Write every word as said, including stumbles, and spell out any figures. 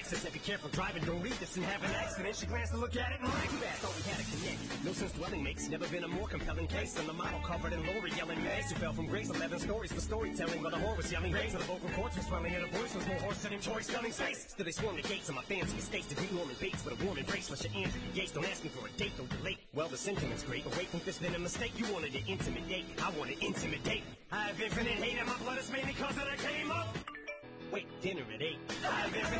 Lexus. And be careful driving, don't read this and have an accident. She glanced to look at it and like that. Thought we had a connect. No sense dwelling mates, never been a more compelling case than the model covered in Lori yelling names who fell from grace. Eleven stories for storytelling, while the whore was yelling grace. And the vocal cords was swelling, and her voice was more hoarse than in Troy Stunning face. Still they swarm the gates of my fancy estates to greet Norman Bates with a warm embrace. Flush your Andrew Yates, don't ask me for a date, don't delay. Well, the sentiment's great, but wait, think this been a mistake? You wanted to intimidate, I wanted intimidate. I have infinite hate, and my blood is mainly cause that I came up. Wait, dinner at eight. I have infinite